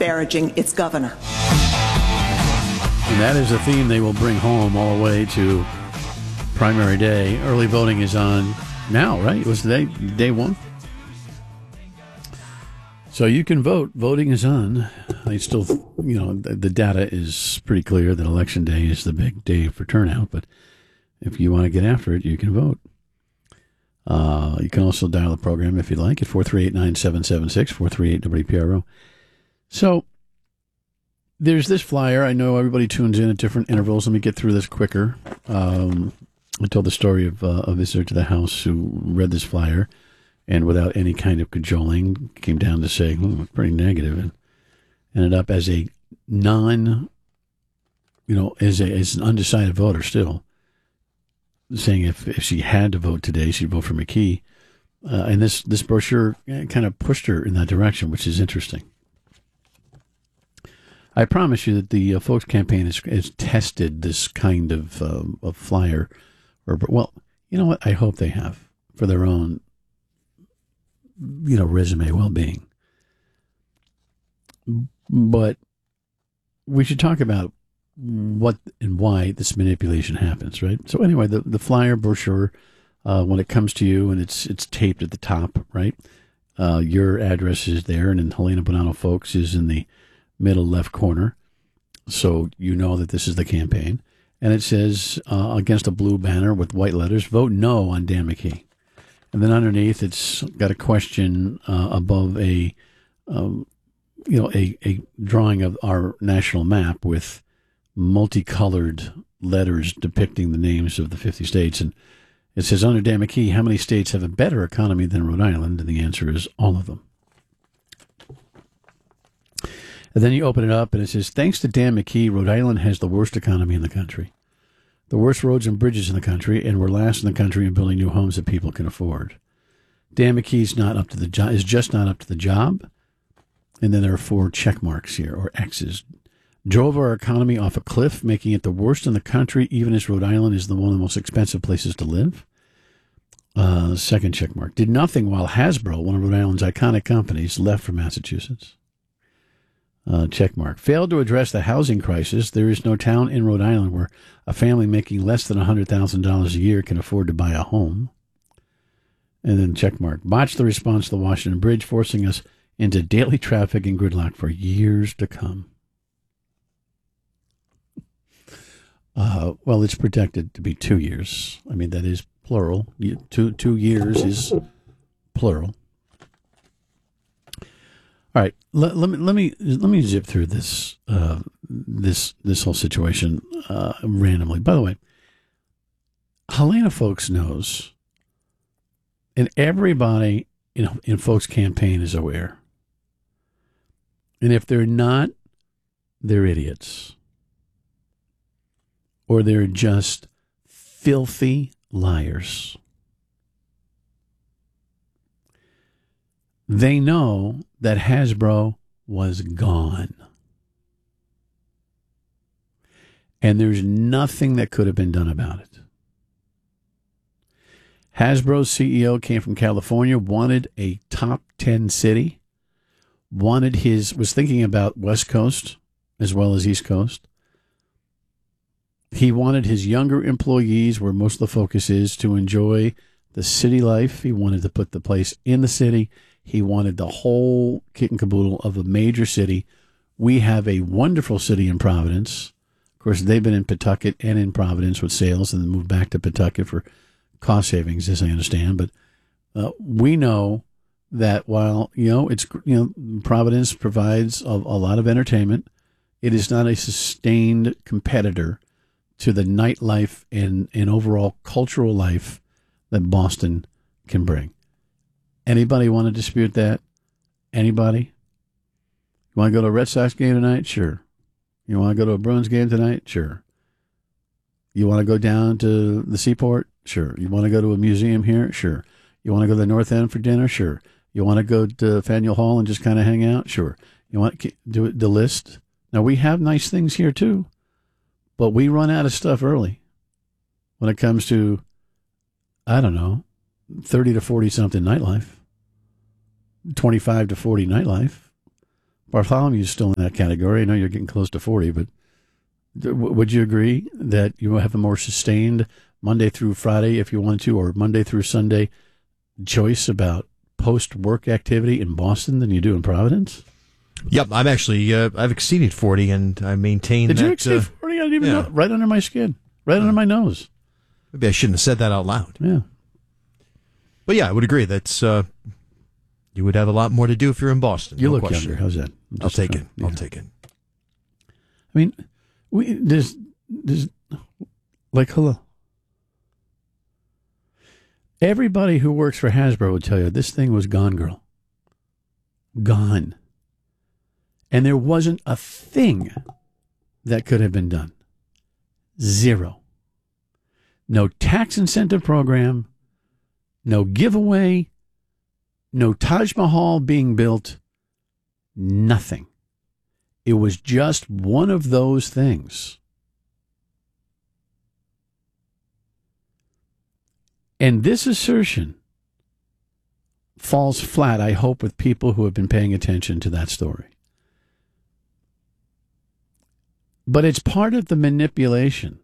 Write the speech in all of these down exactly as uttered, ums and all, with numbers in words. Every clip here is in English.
disparaging its governor. And that is a theme they will bring home all the way to primary day. Early voting is on now, right? It was day, day one. So you can vote. Voting is on. I still, you know, the, the data is pretty clear that Election Day is the big day for turnout. But if you want to get after it, you can vote. Uh, you can also dial the program if you'd like at four three eight, nine seven seven six, four three eight W P R O. So there's this flyer. I know everybody tunes in at different intervals. Let me get through this quicker. Um, I told the story of uh, a visitor to the house who read this flyer and without any kind of cajoling came down to say, hmm, pretty negative, and ended up as a non, you know, as, a, as an undecided voter still, saying if, if she had to vote today, she'd vote for McKee. Uh, and this, this brochure kind of pushed her in that direction, which is interesting. I promise you that the uh, Folks campaign has, has tested this kind of, uh, of flyer. Or, well, you know what? I hope they have for their own, you know, resume well-being. But we should talk about what and why this manipulation happens, right? So anyway, the, the flyer brochure, uh, when it comes to you and it's it's taped at the top, right? Uh, your address is there, and then Helena Bonanno Folks is in the middle left corner. So you know that this is the campaign. And it says, uh, against a blue banner with white letters, vote no on Dan McKee. And then underneath, it's got a question uh, above a, um, you know, a, a drawing of our national map with multicolored letters depicting the names of the fifty states. And it says, under Dan McKee, how many states have a better economy than Rhode Island? And the answer is all of them. And then you open it up, and it says, thanks to Dan McKee, Rhode Island has the worst economy in the country, the worst roads and bridges in the country, and we're last in the country in building new homes that people can afford. Dan McKee's not up to the job, is just not up to the job. And then there are four check marks here, or X's. Drove our economy off a cliff, making it the worst in the country, even as Rhode Island is the one of the most expensive places to live. Uh, second check mark. Did nothing while Hasbro, one of Rhode Island's iconic companies, left for Massachusetts. Uh, check mark. Failed to address the housing crisis. There is no town in Rhode Island where a family making less than one hundred thousand dollars a year can afford to buy a home. And then check mark. Botched the response to the Washington Bridge, forcing us into daily traffic and gridlock for years to come. Uh, well, it's projected to be two years. I mean, that is plural. Two, two years is plural. All right, let, let me let me let me zip through this uh, this this whole situation uh, randomly. By the way, Helena Folks knows, and everybody in in Folks campaign is aware. And if they're not, they're idiots, or they're just filthy liars. They know that Hasbro was gone. And there's nothing that could have been done about it. Hasbro's C E O came from California, wanted a top ten city, wanted his, was thinking about West Coast as well as East Coast. He wanted his younger employees, where most of the focus is, to enjoy the city life. He wanted to put the place in the city. He wanted the whole kit and caboodle of a major city. We have a wonderful city in Providence. Of course, they've been in Pawtucket and in Providence with sales and then moved back to Pawtucket for cost savings, as I understand. But uh, we know that while, you know, it's, you know, Providence provides a, a lot of entertainment, it is not a sustained competitor to the nightlife and, and overall cultural life that Boston can bring. Anybody want to dispute that? Anybody? You want to go to a Red Sox game tonight? Sure. You want to go to a Bruins game tonight? Sure. You want to go down to the Seaport? Sure. You want to go to a museum here? Sure. You want to go to the North End for dinner? Sure. You want to go to Faneuil Hall and just kind of hang out? Sure. You want to do it, the list? Now, we have nice things here, too, but we run out of stuff early when it comes to, I don't know, thirty to forty something nightlife, twenty-five to forty nightlife. Bartholomew's still in that category. I know you're getting close to forty, but would you agree that you will have a more sustained Monday through Friday, if you wanted to, or Monday through Sunday choice about post-work activity in Boston than you do in Providence? Yep, I'm actually, uh, I've exceeded forty, and I maintain Did that... Did you exceed uh, forty? I didn't even yeah. know. Right under my skin. Right under my nose. Maybe I shouldn't have said that out loud. Yeah. But yeah, I would agree. That's uh, you would have a lot more to do if you're in Boston. You no look question. younger. How's that? I'll take trying, it. yeah. I'll take it. I mean, we there's there's like hello. Everybody who works for Hasbro would tell you this thing was gone, girl. Gone. And there wasn't a thing that could have been done. Zero. No tax incentive program, no giveaway, no Taj Mahal being built, nothing. It was just one of those things. And this assertion falls flat, I hope, with people who have been paying attention to that story. But it's part of the manipulation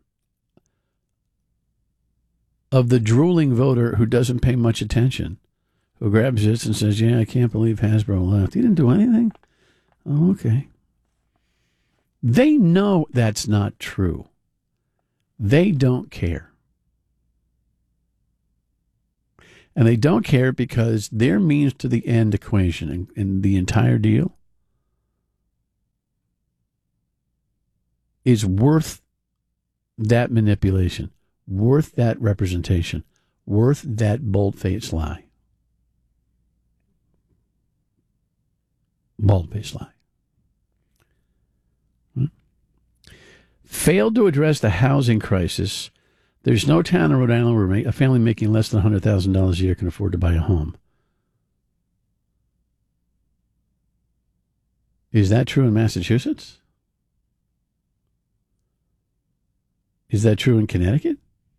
of the drooling voter who doesn't pay much attention, who grabs this and says, yeah, I can't believe Hasbro left. He didn't do anything? Oh, okay. They know that's not true. They don't care. And they don't care because their means to the end equation and, and the entire deal is worth that manipulation, worth that representation, worth that bold-faced lie. Bold-faced lie. Hmm? Failed to address the housing crisis. There's no town in Rhode Island where a family making less than one hundred thousand dollars a year can afford to buy a home. Is that true in Massachusetts? Is that true in Connecticut?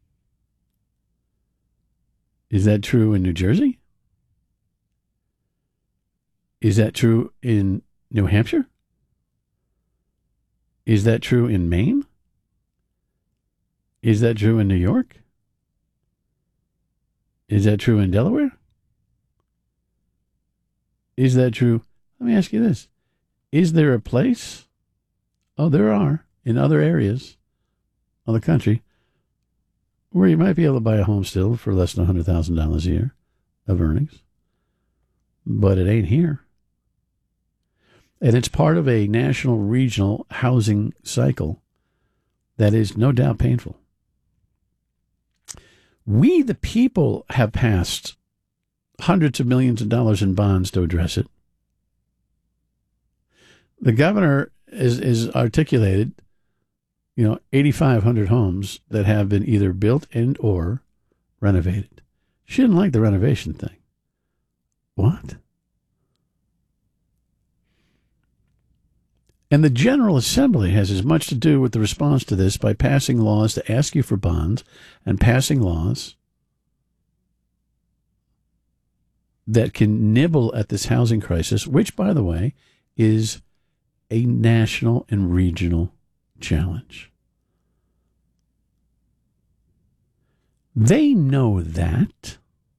Is that true in New Jersey? Is that true in New Hampshire? Is that true in Maine? Is that true in New York? Is that true in Delaware? Is that true? Let me ask you this. Is there a place? Oh, there are in other areas of the country where you might be able to buy a home still for less than one hundred thousand dollars a year of earnings. But it ain't here. And it's part of a national regional housing cycle that is no doubt painful. We, the people, have passed hundreds of millions of dollars in bonds to address it. The governor is, is articulated, you know, eighty-five hundred homes that have been either built and or renovated. She didn't like the renovation thing. What? And the General Assembly has as much to do with the response to this by passing laws to ask you for bonds and passing laws that can nibble at this housing crisis, which, by the way, is a national and regional challenge. They know that.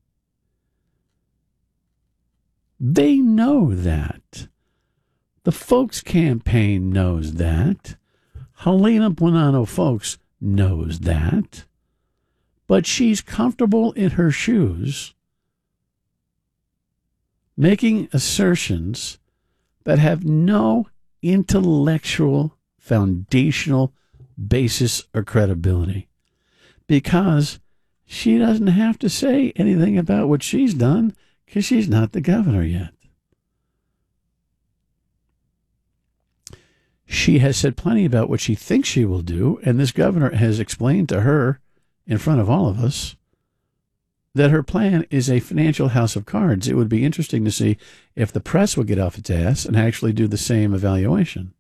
They know that. The Folks campaign knows that. Helena Buonanno Folks knows that. But she's comfortable in her shoes making assertions that have no intellectual, foundational basis or credibility because she doesn't have to say anything about what she's done because she's not the governor yet. She has said plenty about what she thinks she will do, and this governor has explained to her in front of all of us that her plan is a financial house of cards. It would be interesting to see if the press would get off its ass and actually do the same evaluation.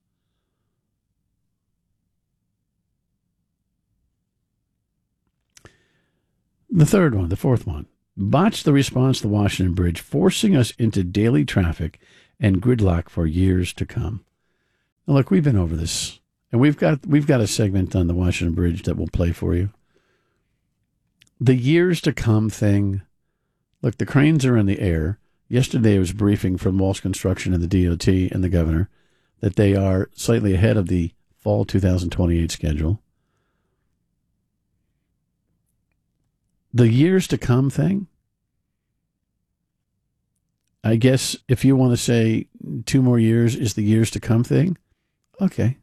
The third one, the fourth one, botched the response to the Washington Bridge, forcing us into daily traffic and gridlock for years to come. Now, look, we've been over this, and we've got we've got a segment on the Washington Bridge that we'll play for you. The years to come thing. Look, the cranes are in the air. Yesterday, I was briefing from Walsh Construction and the D O T and the governor that they are slightly ahead of the fall two thousand twenty-eight schedule. The years to come thing, I guess if you want to say two more years is the years to come thing, okay.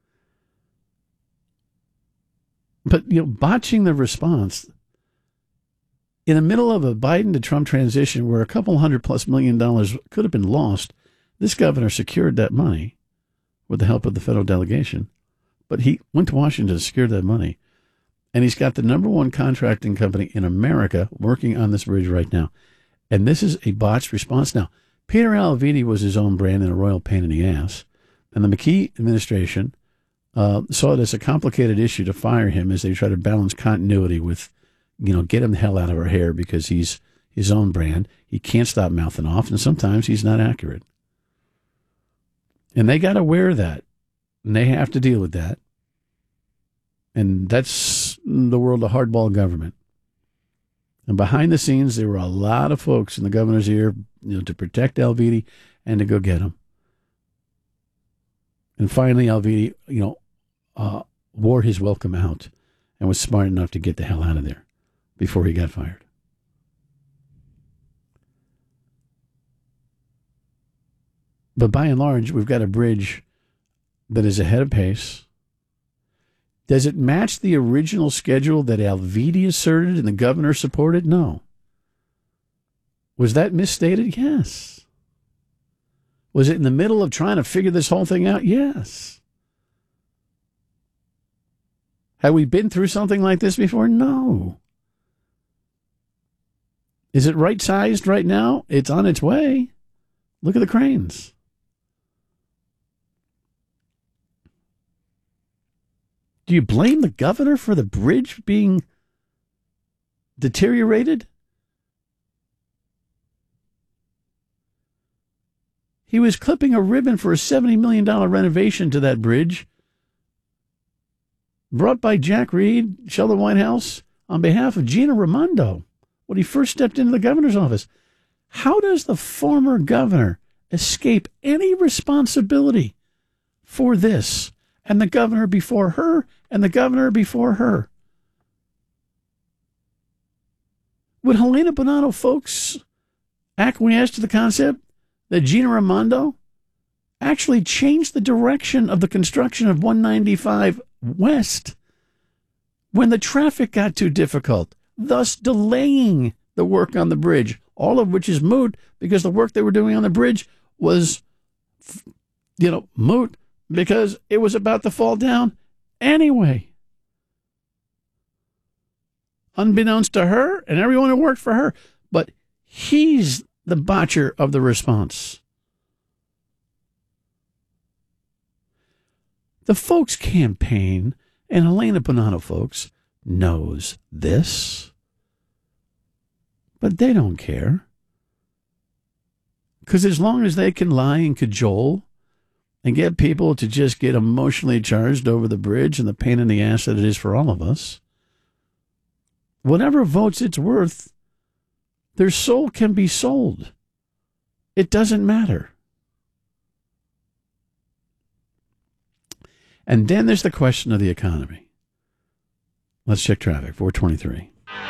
But, you know, botching the response in the middle of a Biden to Trump transition where a couple hundred plus million dollars could have been lost, this governor secured that money with the help of the federal delegation. But he went to Washington to secure that money. And he's got the number one contracting company in America working on this bridge right now. And this is a botched response. Now, Peter Alavidi was his own brand and a royal pain in the ass. And the McKee administration uh, saw it as a complicated issue to fire him as they try to balance continuity with, you know, get him the hell out of our hair because he's his own brand. He can't stop mouthing off, and sometimes he's not accurate. And they got to wear that, and they have to deal with that. And that's the world of hardball government. And behind the scenes, there were a lot of folks in the governor's ear, you know, to protect Alviti and to go get him. And finally, Alviti, you know, uh, wore his welcome out and was smart enough to get the hell out of there before he got fired. But by and large, we've got a bridge that is ahead of pace. Does it match the original schedule that Alviti asserted and the governor supported? No. Was that misstated? Yes. Was it in the middle of trying to figure this whole thing out? Yes. Have we been through something like this before? No. Is it right-sized right now? It's on its way. Look at the cranes. Do you blame the governor for the bridge being deteriorated? He was clipping a ribbon for a seventy million dollars renovation to that bridge brought by Jack Reed, Sheldon Whitehouse, on behalf of Gina Raimondo when he first stepped into the governor's office. How does the former governor escape any responsibility for this? And the governor before her, and the governor before her. Would Helena Bonanno folks acquiesce to the concept that Gina Raimondo actually changed the direction of the construction of one ninety-five West when the traffic got too difficult, thus delaying the work on the bridge, all of which is moot because the work they were doing on the bridge was, you know, moot because it was about to fall down anyway. Unbeknownst to her and everyone who worked for her. But he's the botcher of the response. The folks campaign, and Helena Bonanno folks, knows this. But they don't care. Because as long as they can lie and cajole and get people to just get emotionally charged over the bridge and the pain in the ass that it is for all of us, whatever votes it's worth, their soul can be sold. It doesn't matter. And then there's the question of the economy. Let's check traffic, four twenty-three.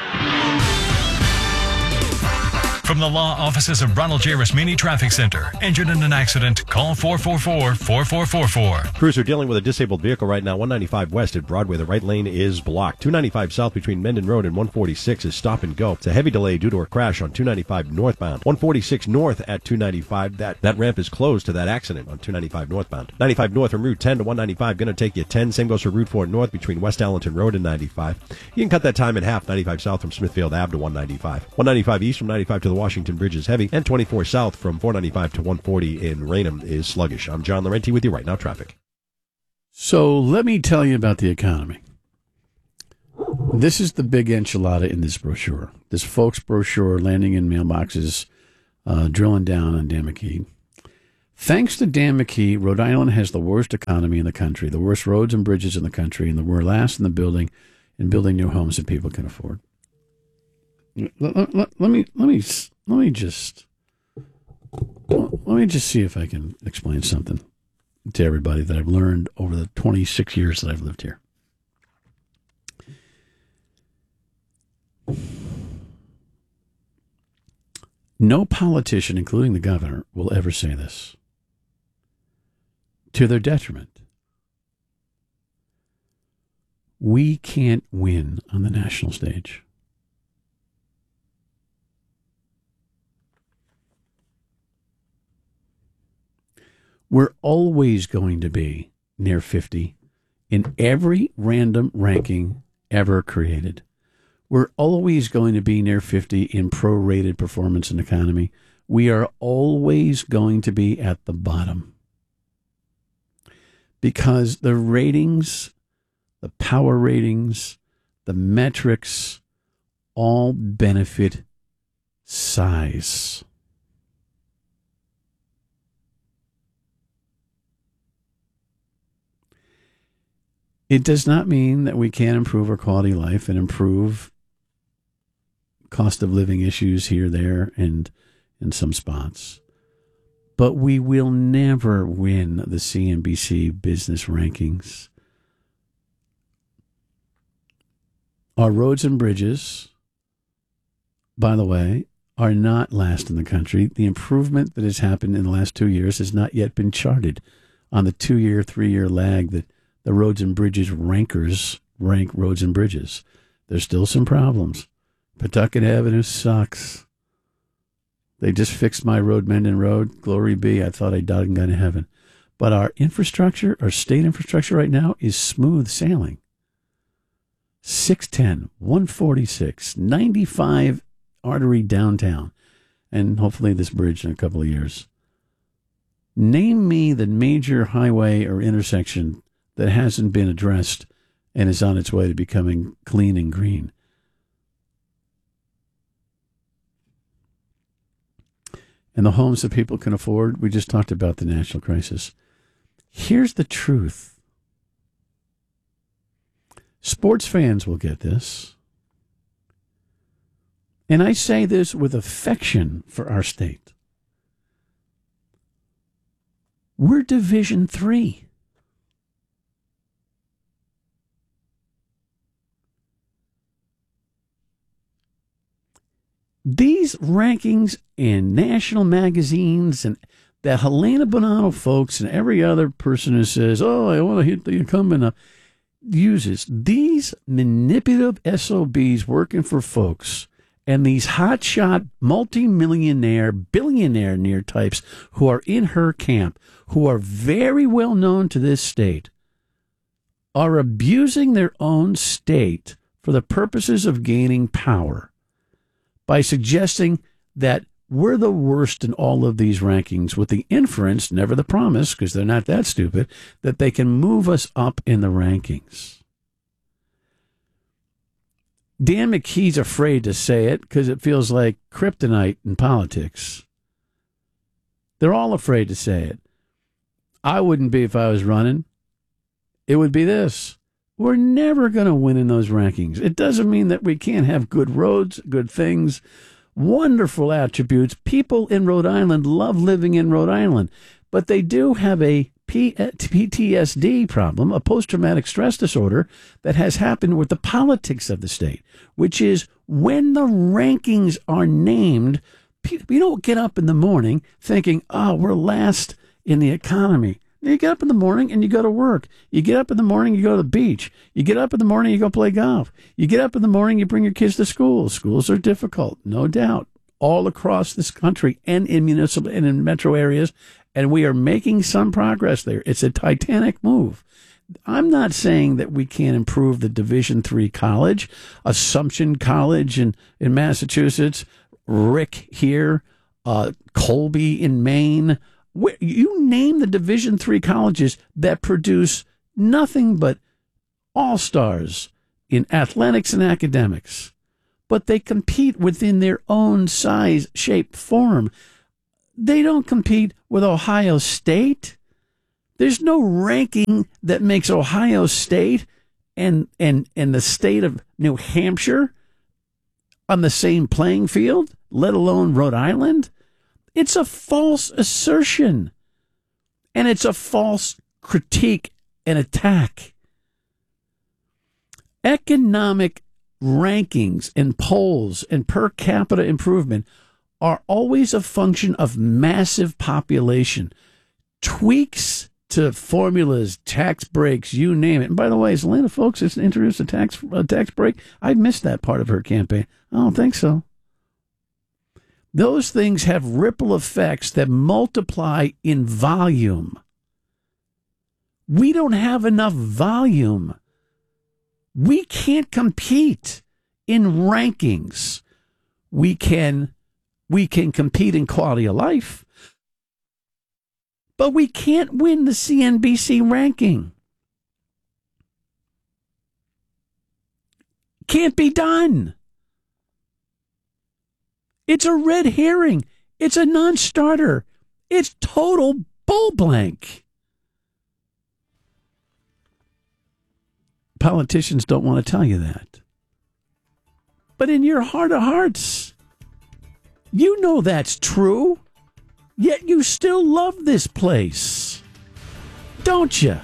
From the law offices of Ronald J. Rasmini Traffic Center. Injured in an accident? Call four four four, four four four four. Crews are dealing with a disabled vehicle right now. one ninety-five west at Broadway. The right lane is blocked. two ninety-five south between Mendon Road and one forty-six is stop and go. It's a heavy delay due to a crash on two ninety-five northbound. one forty-six north at two ninety-five. That, that ramp is closed to that accident on two ninety-five northbound. ninety-five north from Route ten to one ninety-five. Going to take you ten. Same goes for Route four north between West Allenton Road and ninety-five. You can cut that time in half. ninety-five south from Smithfield Avenue to one ninety-five. one ninety-five east from ninety-five to the Washington Bridge is heavy, and twenty-four south from four ninety-five to one forty in Raynham is sluggish. I'm John Laurenti with you right now, traffic. So let me tell you about the economy. This is the big enchilada in this brochure. This folks brochure landing in mailboxes, uh, drilling down on Dan McKee. Thanks to Dan McKee, Rhode Island has the worst economy in the country, the worst roads and bridges in the country, and we're last in the building in building new homes that people can afford. Let, let, let, let me let me let me just let me just see if I can explain something to everybody that I've learned over the twenty-six years that I've lived here. No politician, including the governor, will ever say this to their detriment. We can't win on the national stage. We're always going to be near fifty in every random ranking ever created. We're always going to be near fifty in prorated performance and economy. We are always going to be at the bottom. Because the ratings, the power ratings, the metrics all benefit size. It does not mean that we can't improve our quality of life and improve cost of living issues here, there, and in some spots. But we will never win the C N B C business rankings. Our roads and bridges, by the way, are not last in the country. The improvement that has happened in the last two years has not yet been charted on the two-year, three-year lag that the roads and bridges rankers rank roads and bridges. There's still some problems. Pawtucket Avenue sucks. They just fixed my road, Mendon Road. Glory be. I thought I died and got to heaven. But our infrastructure, our state infrastructure right now is smooth sailing. six ten, one forty-six, ninety-five artery downtown, and hopefully this bridge in a couple of years. Name me the major highway or intersection that hasn't been addressed and is on its way to becoming clean and green. And the homes that people can afford, we just talked about the national crisis. Here's the truth. Sports fans will get this. And I say this with affection for our state. We're Division Three. These rankings in national magazines and that Helena Bonanno folks and every other person who says, oh, I want to hit the incumbent up, uses these manipulative S O Bs working for folks and these hotshot multimillionaire, billionaire near types who are in her camp, who are very well known to this state, are abusing their own state for the purposes of gaining power by suggesting that we're the worst in all of these rankings, with the inference, never the promise, because they're not that stupid, that they can move us up in the rankings. Dan McKee's afraid to say it because it feels like kryptonite in politics. They're all afraid to say it. I wouldn't be if I was running. It would be this. We're never going to win in those rankings. It doesn't mean that we can't have good roads, good things, wonderful attributes. People in Rhode Island love living in Rhode Island, but they do have a P T S D problem, a post-traumatic stress disorder that has happened with the politics of the state, which is when the rankings are named, you don't get up in the morning thinking, oh, we're last in the economy. You get up in the morning and you go to work. You get up in the morning, you go to the beach. You get up in the morning, you go play golf. You get up in the morning, you bring your kids to school. Schools are difficult, no doubt, all across this country and in municipal and in metro areas, and we are making some progress there. It's a titanic move. I'm not saying that we can't improve the Division Three college, Assumption College in, in Massachusetts, Rick here, uh, Colby in Maine. Where, you name the Division Three colleges that produce nothing but all-stars in athletics and academics, but they compete within their own size, shape, form. They don't compete with Ohio State. There's no ranking that makes Ohio State and and and the state of New Hampshire on the same playing field, let alone Rhode Island. It's a false assertion, and it's a false critique and attack. Economic rankings and polls and per capita improvement are always a function of massive population. Tweaks to formulas, tax breaks, you name it. And by the way, has Lena Folks has introduced a tax a tax break? I missed that part of her campaign. I don't think so. Those things have ripple effects that multiply in volume. We don't have enough volume. We can't compete in rankings. We can, we can compete in quality of life, but we can't win the C N B C ranking. Can't be done. It's a red herring. It's a non-starter. It's total bull blank. Politicians don't want to tell you that. But in your heart of hearts, you know that's true. Yet you still love this place. Don't you?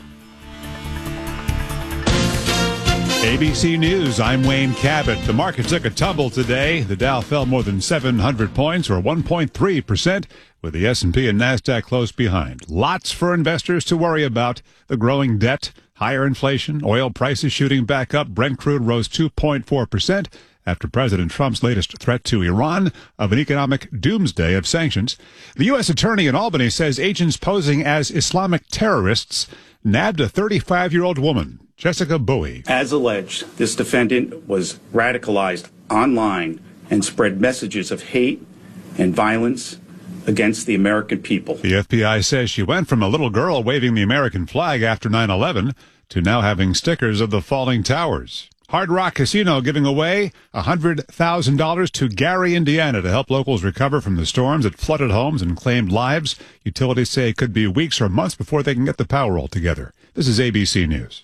A B C News, I'm Wayne Cabot. The market took a tumble today. The Dow fell more than seven hundred points, or one point three percent, with the S and P and NASDAQ close behind. Lots for investors to worry about. The growing debt, higher inflation, oil prices shooting back up. Brent crude rose two point four percent after President Trump's latest threat to Iran of an economic doomsday of sanctions. The U S attorney in Albany says agents posing as Islamic terrorists nabbed a thirty-five-year-old woman, Jessica Bowie. As alleged, this defendant was radicalized online and spread messages of hate and violence against the American people. The F B I says she went from a little girl waving the American flag after nine eleven to now having stickers of the falling towers. Hard Rock Casino giving away one hundred thousand dollars to Gary, Indiana, to help locals recover from the storms that flooded homes and claimed lives. Utilities say it could be weeks or months before they can get the power all together. This is A B C News.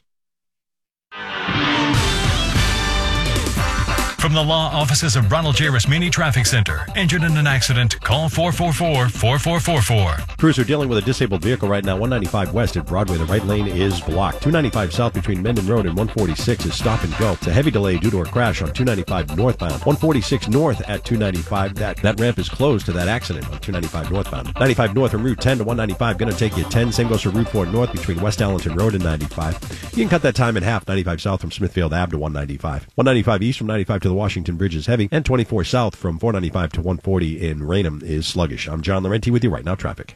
From the law offices of Ronald J. Rasmini Traffic Center. Injured in an accident? Call four four four, four four four four. Crews are dealing with a disabled vehicle right now. one ninety-five west at Broadway. The right lane is blocked. two ninety-five south between Mendon Road and one forty-six is stop and go. It's a heavy delay due to a crash on two ninety-five northbound. one forty-six north at two ninety-five. That, that ramp is closed to that accident on two ninety-five northbound. ninety-five north from Route ten to one ninety-five. Going to take you ten. Same goes for Route four north between West Allenton Road and ninety-five. You can cut that time in half. ninety-five south from Smithfield Avenue to one ninety-five. one ninety-five east from ninety-five to the Washington Bridge is heavy, and twenty-four south from four ninety-five to one forty in Raynham is sluggish. I'm John Laurenti with you right now. Traffic.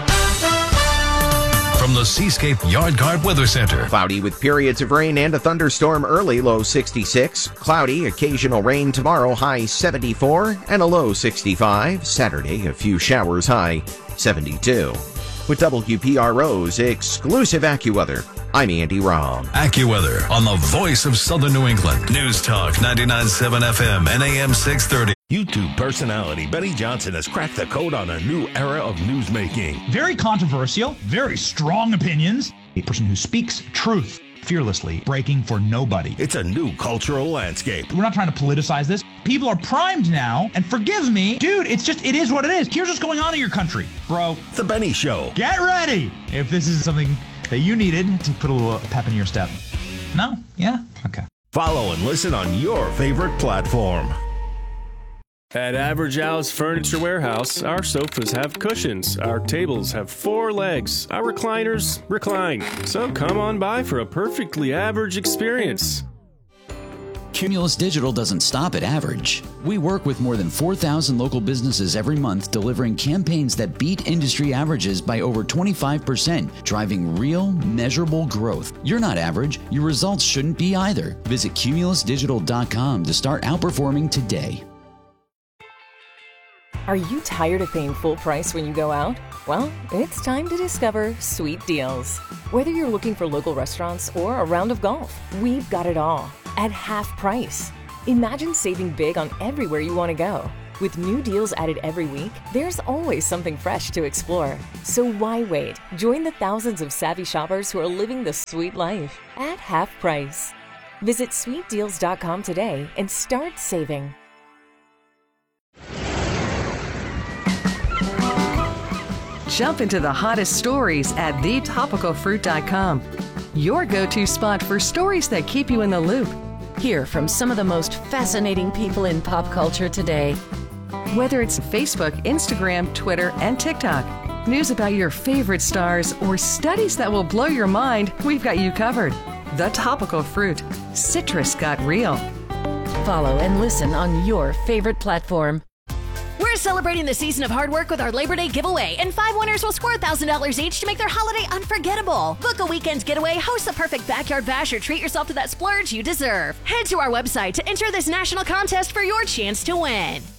From the Seascape Yard Guard Weather Center. Cloudy with periods of rain and a thunderstorm early, low sixty-six. Cloudy, occasional rain tomorrow, high seventy-four, and a low sixty-five. Saturday, a few showers, high seventy-two. With W P R O's exclusive AccuWeather, I'm Andy Robb. AccuWeather on the voice of Southern New England. News Talk ninety-nine point seven F M and A M six thirty. YouTube personality Benny Johnson has cracked the code on a new era of newsmaking. Very controversial, very strong opinions. A person who speaks truth fearlessly, breaking for nobody. It's a new cultural landscape. We're not trying to politicize this. People are primed now, and forgive me, dude, it's just, it is what it is. Here's what's going on in your country, bro. The Benny Show. Get ready if this is something that you needed to put a little pep in your step. No? Yeah? Okay. Follow and listen on your favorite platform. At Average Al's Furniture Warehouse, our sofas have cushions, our tables have four legs, our recliners recline. So come on by for a perfectly average experience. Cumulus Digital doesn't stop at average. We work with more than four thousand local businesses every month, delivering campaigns that beat industry averages by over twenty-five percent, driving real, measurable growth. You're not average. Your results shouldn't be either. Visit cumulus digital dot com to start outperforming today. Are you tired of paying full price when you go out? Well, it's time to discover Sweet Deals. Whether you're looking for local restaurants or a round of golf, we've got it all at half price. Imagine saving big on everywhere you want to go. With new deals added every week, there's always something fresh to explore. So why wait? Join the thousands of savvy shoppers who are living the sweet life at half price. Visit sweet deals dot com today and start saving. Jump into the hottest stories at the topical fruit dot com. Your go-to spot for stories that keep you in the loop. Hear from some of the most fascinating people in pop culture today. Whether it's Facebook, Instagram, Twitter, and TikTok, news about your favorite stars, or studies that will blow your mind, we've got you covered. The Topical Fruit. Citrus got real. Follow and listen on your favorite platform. We're celebrating the season of hard work with our Labor Day giveaway, and five winners will score one thousand dollars each to make their holiday unforgettable. Book a weekend's getaway, host the perfect backyard bash, or treat yourself to that splurge you deserve. Head to our website to enter this national contest for your chance to win.